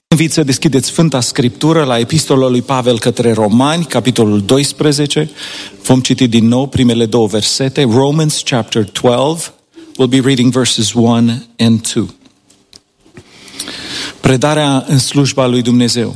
Invit să deschideți Sfânta Scriptură la Epistola lui Pavel către Romani, capitolul 12. Vom citi din nou primele două versete. Romans chapter 12. We'll be reading verses 1 and 2. Predarea în slujba lui Dumnezeu.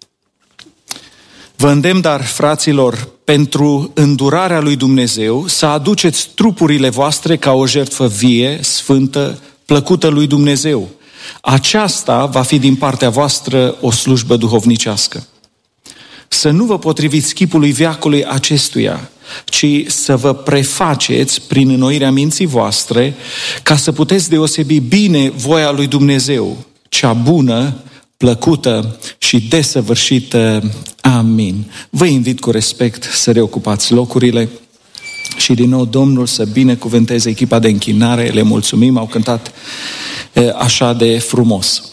Vă îndemn, dar, fraților, pentru îndurarea lui Dumnezeu, să aduceți trupurile voastre ca o jertfă vie, sfântă, plăcută lui Dumnezeu. Aceasta va fi din partea voastră o slujbă duhovnicească. Să nu vă potriviți chipului veacului acestuia, ci să vă prefaceți prin înnoirea minții voastre, ca să puteți deosebi bine voia lui Dumnezeu, cea bună, plăcută și desăvârșită. Amin. Vă invit cu respect să reocupați locurile și din nou Domnul să binecuvânteze echipa de închinare. Le mulțumim, au cântat așa de frumos.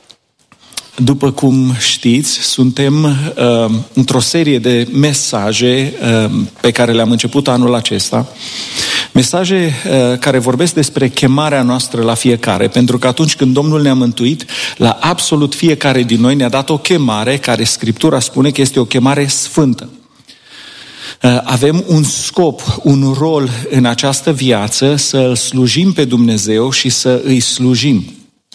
După cum știți, suntem într-o serie de mesaje pe care le-am început anul acesta. Mesaje care vorbesc despre chemarea noastră la fiecare, pentru că atunci când Domnul ne-a mântuit, la absolut fiecare din noi ne-a dat o chemare care Scriptura spune că este o chemare sfântă. Avem un scop, un rol în această viață, să îl slujim pe Dumnezeu și să îi slujim.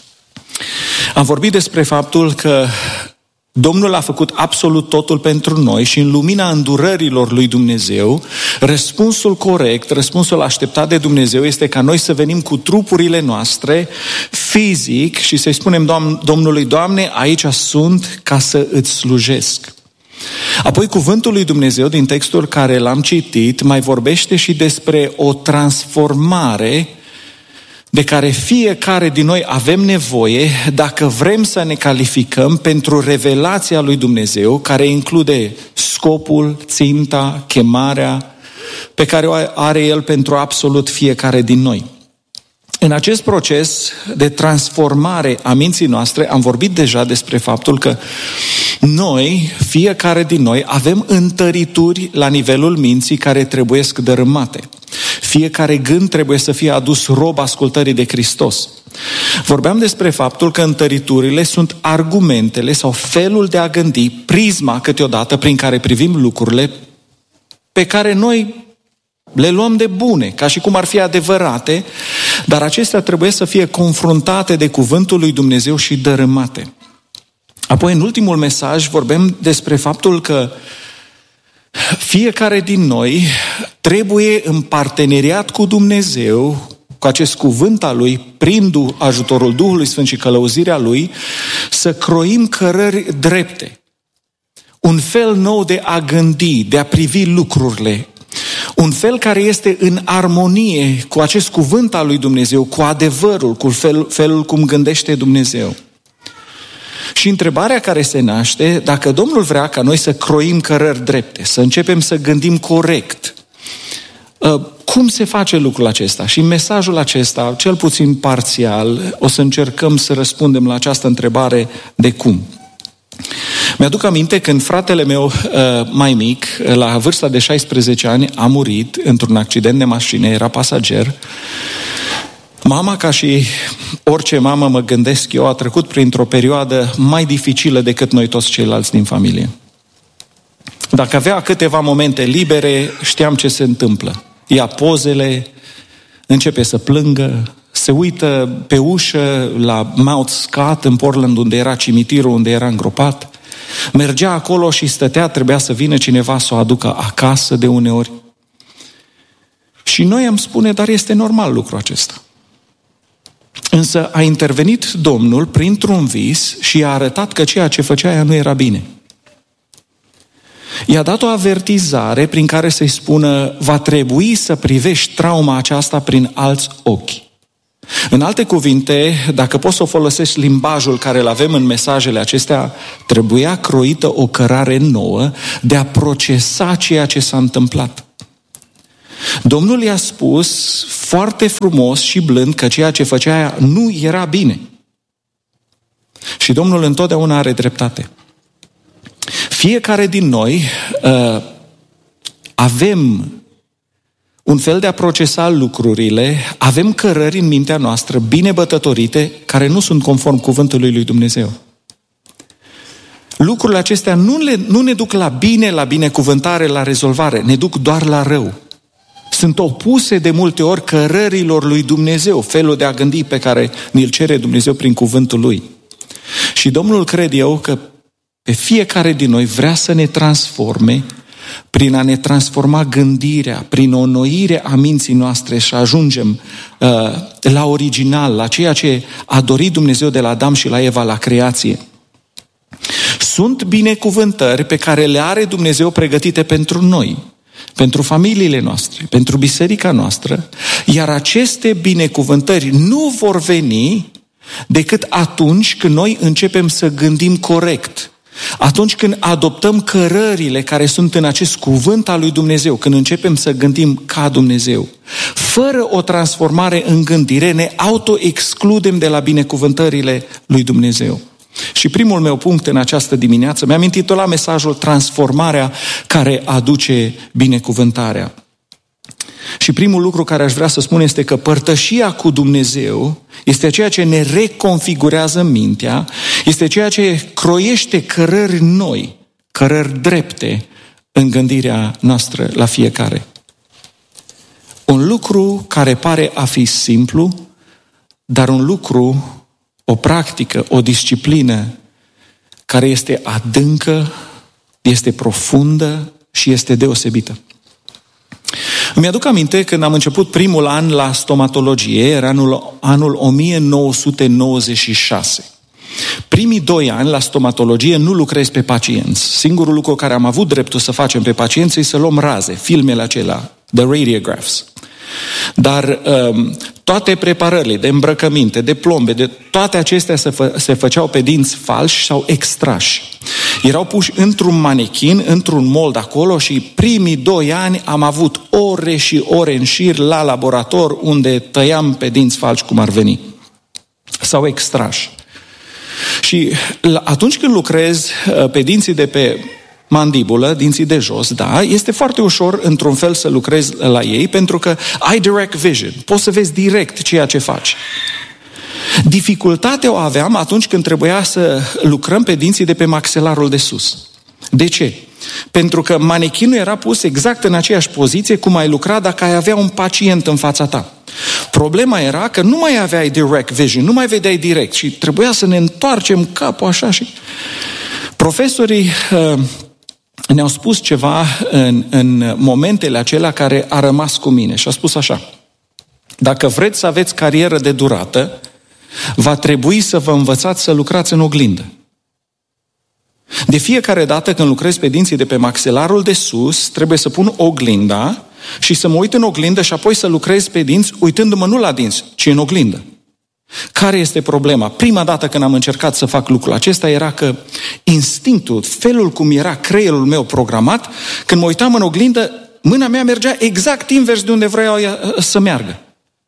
Am vorbit despre faptul că Domnul a făcut absolut totul pentru noi și în lumina îndurărilor lui Dumnezeu, răspunsul corect, răspunsul așteptat de Dumnezeu este ca noi să venim cu trupurile noastre fizic și să-i spunem Domnului: Doamne, aici sunt ca să îți slujesc. Apoi cuvântul lui Dumnezeu din textul care l-am citit mai vorbește și despre o transformare de care fiecare din noi avem nevoie dacă vrem să ne calificăm pentru revelația lui Dumnezeu, care include scopul, ținta, chemarea pe care o are El pentru absolut fiecare din noi. În acest proces de transformare a minții noastre am vorbit deja despre faptul că noi, fiecare din noi, avem întărituri la nivelul minții care trebuiesc dărâmate. Fiecare gând trebuie să fie adus rob ascultării de Hristos. Vorbeam despre faptul că întăriturile sunt argumentele sau felul de a gândi, prisma câteodată prin care privim lucrurile pe care noi le luăm de bune, ca și cum ar fi adevărate, dar acestea trebuie să fie confruntate de cuvântul lui Dumnezeu și dărâmate. Apoi, în ultimul mesaj, vorbim despre faptul că fiecare din noi trebuie în parteneriat cu Dumnezeu, cu acest cuvânt al Lui, prin ajutorul Duhului Sfânt și călăuzirea Lui, să croim cărări drepte. Un fel nou de a gândi, de a privi lucrurile. Un fel care este în armonie cu acest cuvânt al lui Dumnezeu, cu adevărul, cu felul cum gândește Dumnezeu. Și întrebarea care se naște, dacă Domnul vrea ca noi să croim cărări drepte, să începem să gândim corect, cum se face lucrul acesta? Și în mesajul acesta, cel puțin parțial, o să încercăm să răspundem la această întrebare de cum. Mi-aduc aminte când fratele meu mai mic, la vârsta de 16 ani, a murit într-un accident de mașină, era pasager. Mama, ca și orice mamă, mă gândesc eu, a trecut printr-o perioadă mai dificilă decât noi toți ceilalți din familie. Dacă avea câteva momente libere, știam ce se întâmplă. Ia pozele, începe să plângă, se uită pe ușă la Mount Scott în Portland, unde era cimitirul, unde era îngropat. Mergea acolo și stătea, trebuia să vină cineva să o aducă acasă de uneori. Și noi am spune, dar este normal lucrul acesta. Însă a intervenit Domnul printr-un vis și i-a arătat că ceea ce făcea ea nu era bine. I-a dat o avertizare prin care să-i spună: va trebui să privești trauma aceasta prin alți ochi. În alte cuvinte, dacă poți să o folosești limbajul care îl avem în mesajele acestea, trebuia croită o cărare nouă de a procesa ceea ce s-a întâmplat. Domnul i-a spus foarte frumos și blând că ceea ce făcea ea nu era bine. Și Domnul întotdeauna are dreptate. Fiecare din noi avem un fel de a procesa lucrurile, avem cărări în mintea noastră bine bătătorite care nu sunt conform cuvântului lui Dumnezeu. lucrurile acestea nu ne duc la bine, la binecuvântare, la rezolvare, ne duc doar la rău. Sunt opuse de multe ori cărărilor lui Dumnezeu, felul de a gândi pe care ni-l cere Dumnezeu prin cuvântul Lui. Și Domnul, cred eu, că pe fiecare din noi vrea să ne transforme prin a ne transforma gândirea, prin o înnoire a minții noastre și ajungem la original, la ceea ce a dorit Dumnezeu de la Adam și la Eva la creație. Sunt binecuvântări pe care le are Dumnezeu pregătite pentru noi, pentru familiile noastre, pentru biserica noastră, iar aceste binecuvântări nu vor veni decât atunci când noi începem să gândim corect, atunci când adoptăm cărările care sunt în acest cuvânt al lui Dumnezeu, când începem să gândim ca Dumnezeu. Fără o transformare în gândire, ne auto-excludem de la binecuvântările lui Dumnezeu. Și primul meu punct în această dimineață, mi-am intitulat mesajul Transformarea care aduce binecuvântarea. Și primul lucru care aș vrea să spun este că părtășia cu Dumnezeu este ceea ce ne reconfigurează mintea, este ceea ce croiește cărări noi, cărări drepte în gândirea noastră la fiecare. Un lucru care pare a fi simplu, dar un lucru, o practică, o disciplină care este adâncă, este profundă și este deosebită. Îmi aduc aminte când am început primul an la stomatologie, era anul 1996. Primii 2 ani la stomatologie nu lucrez pe pacienți. Singurul lucru care am avut dreptul să facem pe pacienți e să luăm raze, filmele acelea, the radiographs. Dar toate preparările de îmbrăcăminte, de plombe, de toate acestea se făceau pe dinți falși sau extrași. Erau puși într-un manechin, într-un mold acolo și primii 2 ani am avut ore și ore în șir la laborator unde tăiam pe dinți falși cum ar veni. Sau extrași. Și atunci când lucrez pe dinții de pe mandibulă, dinții de jos, da, este foarte ușor într-un fel să lucrezi la ei pentru că ai direct vision, poți să vezi direct ceea ce faci. Dificultatea o aveam atunci când trebuia să lucrăm pe dinții de pe maxilarul de sus. De ce? Pentru că manechinul era pus exact în aceeași poziție cum ai lucra dacă ai avea un pacient în fața ta. Problema era că nu mai aveai direct vision, nu mai vedeai direct și trebuia să ne întoarcem capul așa și... Profesorii ne-au spus ceva în momentele acelea care a rămas cu mine și a spus așa: dacă vreți să aveți carieră de durată, va trebui să vă învățați să lucrați în oglindă. De fiecare dată când lucrez pe dinții de pe maxilarul de sus, trebuie să pun oglinda și să mă uit în oglindă și apoi să lucrez pe dinți uitându-mă nu la dinți, ci în oglindă. Care este problema? Prima dată când am încercat să fac lucrul acesta era că instinctul, felul cum era creierul meu programat, când mă uitam în oglindă, mâna mea mergea exact invers de unde vreau să meargă.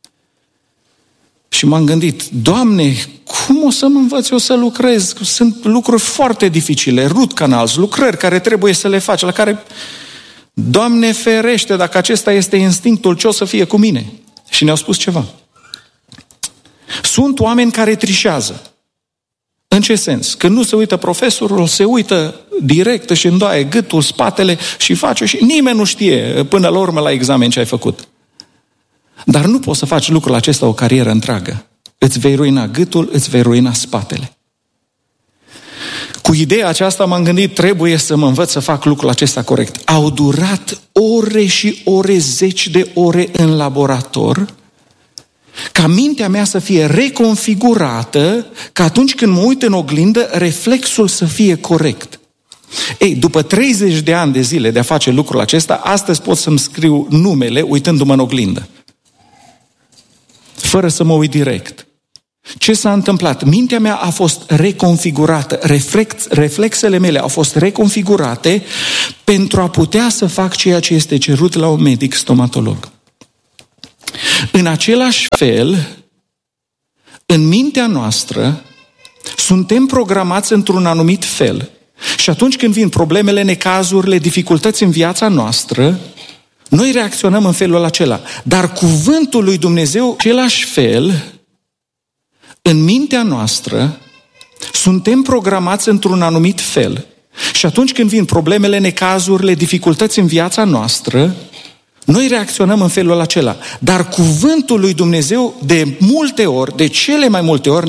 Și m-am gândit, Doamne, cum o să mă învăț eu să lucrez? Sunt lucruri foarte dificile, root canals, lucrări care trebuie să le faci, la care, Doamne ferește, dacă acesta este instinctul, ce o să fie cu mine? Și ne-au spus ceva. Sunt oameni care trișează. În ce sens? Când nu se uită profesorul, se uită direct, își îndoaie gâtul, spatele și face și nimeni nu știe până la urmă la examen ce ai făcut. Dar nu poți să faci lucrul acesta o carieră întreagă. Îți vei ruina gâtul, îți vei ruina spatele. Cu ideea aceasta m-am gândit, trebuie să mă învăț să fac lucrul acesta corect. Au durat ore și ore, 10 de ore în laborator, ca mintea mea să fie reconfigurată, ca atunci când mă uit în oglindă, reflexul să fie corect. Ei, după 30 de ani de zile de a face lucrul acesta, astăzi pot să-mi scriu numele uitându-mă în oglindă. Fără să mă uit direct. Ce s-a întâmplat? Mintea mea a fost reconfigurată, reflexele mele au fost reconfigurate pentru a putea să fac ceea ce este cerut la un medic stomatolog. În același fel, în mintea noastră, suntem programați într-un anumit fel. Și atunci când vin problemele, necazurile, dificultăți în viața noastră, noi reacționăm în felul acela. Dar cuvântul lui Dumnezeu, în același fel, în mintea noastră, Suntem programați într-un anumit fel. Și atunci când vin problemele, necazurile, dificultăți în viața noastră, noi reacționăm în felul acela. Dar cuvântul lui Dumnezeu, de multe ori, de cele mai multe ori,